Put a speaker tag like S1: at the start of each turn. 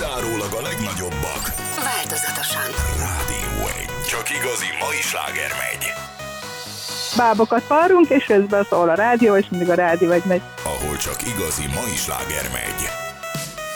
S1: kizárólag a legnagyobbak.
S2: Változatosan.
S1: Rádió 1. Csak igazi mai sláger megy.
S3: Bábokat varrunk, és közben szól a rádió, és mindig a rádió egy megy.
S1: Ahol csak igazi mai sláger megy.